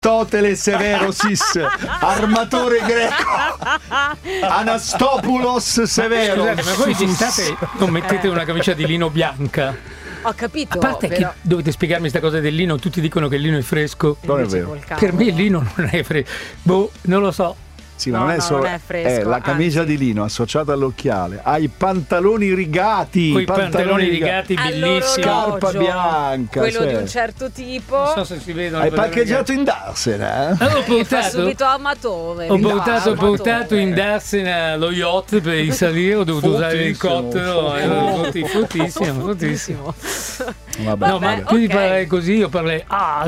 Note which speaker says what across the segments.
Speaker 1: Aristotele Severosis, armatore greco, Anastopoulos Severo.
Speaker 2: Scusate, ma voi d'estate non mettete una camicia di lino bianca?
Speaker 3: Ho capito.
Speaker 2: A parte
Speaker 3: però...
Speaker 2: che dovete spiegarmi questa cosa del lino, tutti dicono che il lino è fresco.
Speaker 1: Non è vero.
Speaker 2: Per me il lino non è fresco. Boh, non lo so.
Speaker 1: Sì, ma non è solo,
Speaker 3: non è fresco,
Speaker 1: la camicia di lino associata all'occhiale, ai pantaloni rigati,
Speaker 2: Con i pantaloni rigati bellissimi,
Speaker 1: scarpa bianca,
Speaker 3: quello di un certo tipo.
Speaker 2: Non so se si vedono.
Speaker 1: Hai parcheggiato in Darsena,
Speaker 2: Ho
Speaker 3: fa subito amatore.
Speaker 2: buttato in Darsena lo yacht per risalire, ho dovuto usare l'elicottero, fortissimo. No, ma più di parlare così, io parlerei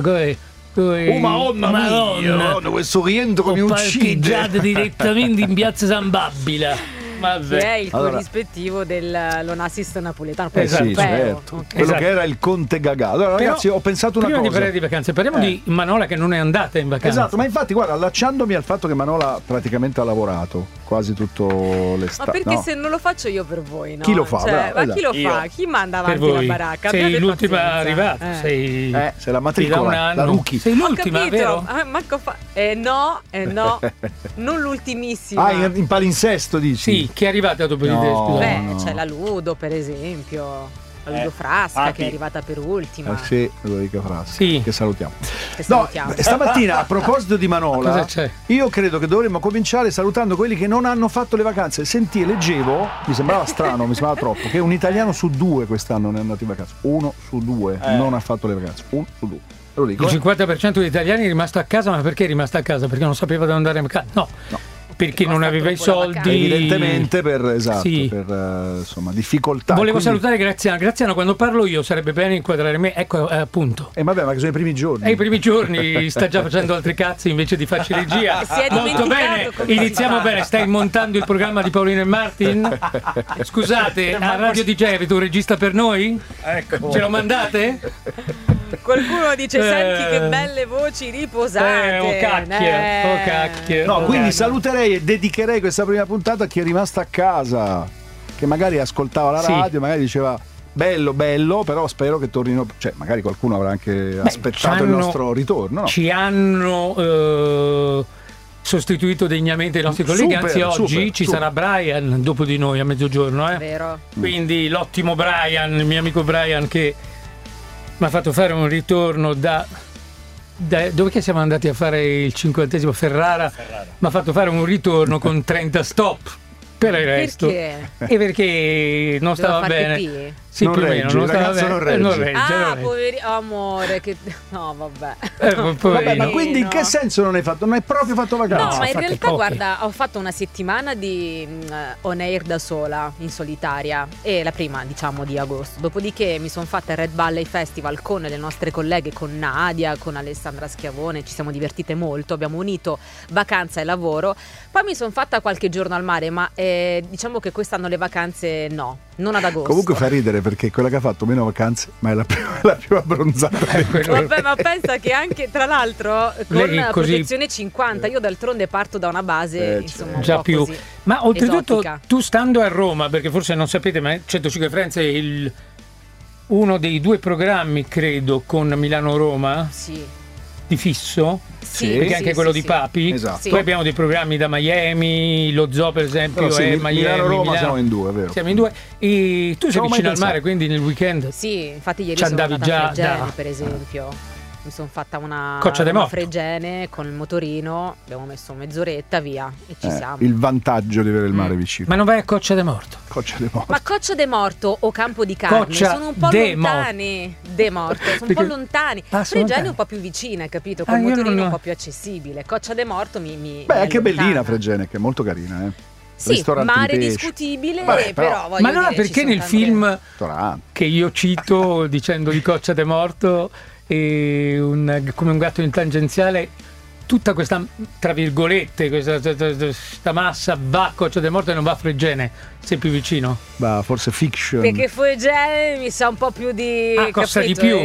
Speaker 1: oh Madonna, questo rientro mi uccide.
Speaker 2: Parcheggiate direttamente in piazza San Babila.
Speaker 3: Che è il corrispettivo dell'Onassis napoletano.
Speaker 1: Sì, certo. Quello che era il Conte Gagà. Allora, ragazzi, ho pensato una cosa.
Speaker 2: Prima di parlare di vacanze, parliamo di Manola che non è andata in vacanza.
Speaker 1: Esatto, ma infatti, guarda, allacciandomi al fatto che Manola praticamente ha lavorato quasi tutto l'estate.
Speaker 3: Ma perché se non lo faccio io per voi, no?
Speaker 1: Chi lo fa?
Speaker 3: Cioè, ma chi lo fa? Chi manda avanti la baracca?
Speaker 2: Sei l'ultima arrivata. Sei
Speaker 1: la matricola, la rookie.
Speaker 2: Sei l'ultima, vero?
Speaker 3: Marco no, non l'ultimissima.
Speaker 1: In palinsesto, dici?
Speaker 2: Sì, chi è arrivata dopo di te?
Speaker 3: C'è la Ludo, per esempio. La Ludo Frasca, che è arrivata per ultima.
Speaker 1: Sì, Ludovica Frasca, che salutiamo. Stamattina, a proposito di Manola,
Speaker 2: cosa c'è?
Speaker 1: Io credo che dovremmo cominciare salutando quelli che non hanno fatto le vacanze. Leggevo, mi sembrava strano, mi sembrava troppo, che un italiano su 2 quest'anno non è andato in vacanza. 1 su 2 non ha fatto le vacanze. 1 su 2. Lo dico,
Speaker 2: il 50% degli italiani è rimasto a casa, ma perché è rimasto a casa? Perché non sapeva dove andare a casa? No. Perché non aveva i soldi,
Speaker 1: evidentemente per insomma difficoltà.
Speaker 2: Volevo salutare Graziano. Graziano, quando parlo io sarebbe bene inquadrare me, ecco, appunto.
Speaker 1: Vabbè, ma che sono i primi giorni.
Speaker 2: I primi giorni sta già facendo altri cazzi invece di farci regia. Molto bene, iniziamo bene. Stai montando il programma di Paolino e Martin? Scusate, a Radio DJ avete un regista per noi?
Speaker 1: Ecco.
Speaker 2: Ce lo mandate?
Speaker 3: Qualcuno dice senti che belle voci riposate.
Speaker 2: Oh cacchio.
Speaker 1: No, quindi saluterei e dedicherei questa prima puntata a chi è rimasto a casa, che magari ascoltava la radio, magari diceva bello, però spero che tornino, cioè magari qualcuno avrà anche aspettato il nostro ritorno, no?
Speaker 2: Ci hanno sostituito degnamente i nostri colleghi, anzi oggi ci sarà Brian dopo di noi a mezzogiorno,
Speaker 3: Vero.
Speaker 2: Quindi l'ottimo Brian, il mio amico Brian, che mi ha fatto fare un ritorno da dove che siamo andati a fare il 50° Ferrara. Mi ha fatto fare un ritorno con 30 stop per il resto. Perché non stava bene. Sì,
Speaker 1: non
Speaker 2: più o meno, non stava bene. Non regge.
Speaker 3: Poverino, amore, che no, vabbè.
Speaker 1: Vabbè, ma quindi in che senso non hai fatto? Non hai proprio fatto vacanza?
Speaker 3: No, ma in realtà guarda, ho fatto una settimana di on air da sola, in solitaria, e la prima, diciamo, di agosto. Dopodiché mi sono fatta il Red Valley Festival con le nostre colleghe, con Nadia, con Alessandra Schiavone, ci siamo divertite molto, abbiamo unito vacanza e lavoro. Poi mi sono fatta qualche giorno al mare, ma diciamo che quest'anno le vacanze non ad agosto.
Speaker 1: Comunque fa ridere perché quella che ha fatto meno vacanze, ma è la più abbronzata.
Speaker 3: Vabbè, ma pensa che anche tra l'altro con protezione 50, io d'altronde parto da una base insomma
Speaker 2: già più
Speaker 3: così,
Speaker 2: ma oltretutto
Speaker 3: esotica.
Speaker 2: Tu stando a Roma, perché forse non sapete, ma 105 Friends è uno dei 2 programmi credo con Milano-Roma di fisso, perché anche quello di Papi.
Speaker 1: Esatto.
Speaker 2: Poi abbiamo dei programmi da Miami, lo Zoo per esempio è Miami,
Speaker 1: Milano-Roma siamo in 2, vero?
Speaker 2: Siamo in 2 e tu sei vicino al mare, quindi nel weekend
Speaker 3: infatti ieri
Speaker 2: ci
Speaker 3: sono
Speaker 2: andavi
Speaker 3: andata
Speaker 2: già
Speaker 3: a Fregene, per esempio. Mi sono fatta una Fregene con il motorino, abbiamo messo mezz'oretta via e ci siamo.
Speaker 1: Il vantaggio di avere il mare vicino.
Speaker 2: Ma non vai a Coccia de Morto?
Speaker 3: Ma Coccia de Morto o Campo di Carne sono un po' lontani. Sono un po' lontani. Fregene è un po' più vicina, capito? Con il motorino un po' più accessibile. Coccia de Morto mi
Speaker 1: è anche bellina Fregene, che è molto carina,
Speaker 3: Sì, mare discutibile, però voglio
Speaker 2: ma non
Speaker 3: dire,
Speaker 2: perché nel film che io cito dicendo di Coccia de Morto come un gatto in tangenziale tutta questa, tra virgolette, questa massa va a Coccia della Morte non va a Fregene, sei più vicino?
Speaker 1: Bah, forse Fiction.
Speaker 3: Perché Fregene mi sa un po' più di...
Speaker 2: costa
Speaker 3: capito?
Speaker 2: di più.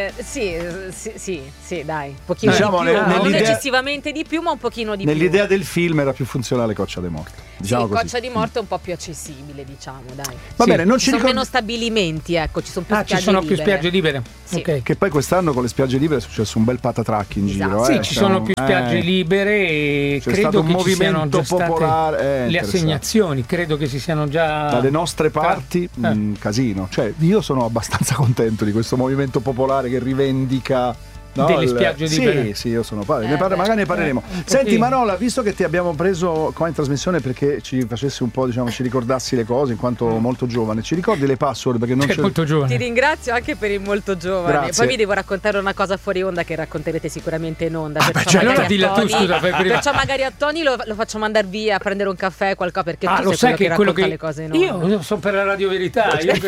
Speaker 3: Sì, dai, un pochino
Speaker 1: Diciamo,
Speaker 3: di più, non
Speaker 1: nell'idea-
Speaker 3: eccessivamente di più, ma un pochino di
Speaker 1: Nell'idea
Speaker 3: più.
Speaker 1: del film era più funzionale Coccia della Morte. Diciamo
Speaker 3: Sì,
Speaker 1: così.
Speaker 3: Coccia di Morte è un po' più accessibile, diciamo, dai.
Speaker 1: Va
Speaker 2: Sì.
Speaker 1: bene, non
Speaker 3: Ci
Speaker 1: ci
Speaker 3: sono
Speaker 1: ricordiamo.
Speaker 3: meno stabilimenti, ecco, ci sono più
Speaker 2: Ci
Speaker 3: spiagge
Speaker 2: sono
Speaker 3: libere.
Speaker 2: più spiagge libere?
Speaker 3: Sì.
Speaker 2: Ok.
Speaker 1: Che poi quest'anno con le spiagge libere è successo un bel patatrack in
Speaker 3: Esatto.
Speaker 1: giro.
Speaker 2: Sì, ci sono più spiagge libere e
Speaker 1: C'è
Speaker 2: credo
Speaker 1: stato un
Speaker 2: che ci siano
Speaker 1: movimento
Speaker 2: già state
Speaker 1: popolare,
Speaker 2: le
Speaker 1: interessante.
Speaker 2: assegnazioni, credo che si siano già...
Speaker 1: Dalle nostre parti, casino. Cioè, io sono abbastanza contento di questo movimento popolare che rivendica. No,
Speaker 2: delle spiagge libere.
Speaker 1: Sì, io sono
Speaker 3: beh,
Speaker 1: magari ne parleremo.
Speaker 2: un
Speaker 1: Senti
Speaker 2: pochino.
Speaker 1: Manola, visto che ti abbiamo preso qua in trasmissione perché ci facessi un po', diciamo, ci ricordassi le cose in quanto molto giovane, ci ricordi le password? Perché non
Speaker 2: Sei
Speaker 1: c'è...
Speaker 2: molto
Speaker 3: Ti
Speaker 2: giovane.
Speaker 3: ringrazio anche per il molto giovane.
Speaker 1: Grazie.
Speaker 3: Poi vi devo raccontare una cosa fuori onda che racconterete sicuramente in onda.
Speaker 2: cioè, allora dilla tu, scusa, fai prima.
Speaker 3: Perciò magari a Tony lo faccio mandare via a prendere un caffè o qualcosa, perché tu
Speaker 2: Lo
Speaker 3: sei
Speaker 2: sai che
Speaker 3: quello
Speaker 2: quello
Speaker 3: che
Speaker 2: che
Speaker 3: racconta le cose in onda.
Speaker 2: io sono per la Radio Verità, io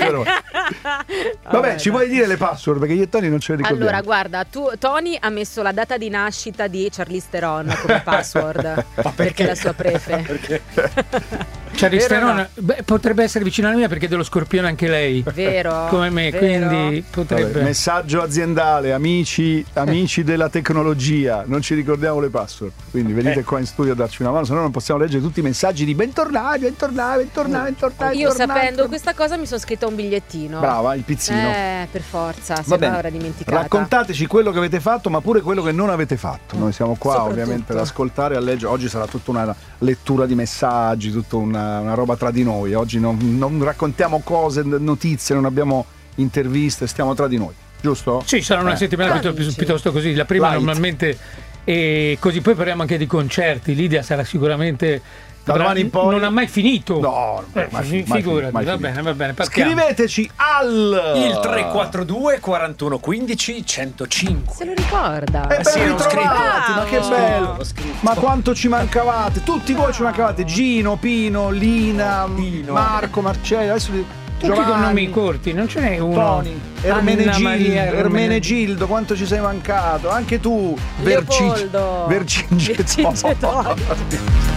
Speaker 1: Vabbè, ci vuoi dire le password? Perché io e Tony non ce le ricordiamo.
Speaker 3: Allora, guarda, Tony ha messo la data di nascita di Charlize Theron come password perché è la sua prefe.
Speaker 2: Charlize
Speaker 3: Vero o
Speaker 2: Theron, potrebbe essere vicino alla mia perché è dello Scorpione anche lei.
Speaker 3: Vero?
Speaker 2: Come me,
Speaker 3: Vero?
Speaker 2: quindi potrebbe.
Speaker 1: Vabbè, messaggio aziendale, amici della tecnologia, non ci ricordiamo le password, quindi venite qua in studio a darci una mano, se no non possiamo leggere tutti i messaggi di bentornati.
Speaker 3: Io sapendo questa cosa mi sono scritta un bigliettino.
Speaker 1: Brava, il pizzino.
Speaker 3: Per forza, se
Speaker 1: Va
Speaker 3: no
Speaker 1: bene.
Speaker 3: l'avrei dimenticata.
Speaker 1: Raccontateci quello che avete fatto, ma pure quello che non avete fatto. Noi siamo qua
Speaker 3: Soprattutto.
Speaker 1: ovviamente ad ascoltare e a leggere. Oggi sarà tutta una lettura di messaggi, tutta una roba tra di noi. Oggi non raccontiamo cose, notizie, non abbiamo interviste, stiamo tra di noi, giusto?
Speaker 2: Sì, sarà una settimana
Speaker 3: Amici.
Speaker 2: piuttosto così. La prima
Speaker 1: Light.
Speaker 2: normalmente e così poi parliamo anche di concerti. Lidia sarà sicuramente
Speaker 1: Da domani in poi
Speaker 2: non ha mai finito.
Speaker 1: No, mai
Speaker 2: figurati,
Speaker 1: mai
Speaker 2: va
Speaker 1: finito.
Speaker 2: bene, partiamo.
Speaker 1: Scriveteci al
Speaker 4: Il 342 41 15 105.
Speaker 3: Se lo ricorda.
Speaker 1: ben
Speaker 4: sì, l'ho
Speaker 1: ritrovati, ma che
Speaker 3: scritto.
Speaker 1: bello!
Speaker 4: L'ho scritto.
Speaker 1: Ma quanto ci mancavate? Tutti voi ci mancavate. Gino, Pino, Lina,
Speaker 4: Pino.
Speaker 1: Marco, Marcello, adesso
Speaker 2: Tutti con
Speaker 1: Giovanni,
Speaker 2: nomi corti, non ce n'è uno.
Speaker 1: Tony,
Speaker 2: Anna Maria
Speaker 1: Ermenegildo, quanto ci sei mancato? Anche tu,
Speaker 3: Leopoldo.
Speaker 1: Vercingetorix.
Speaker 3: Vercingetorix.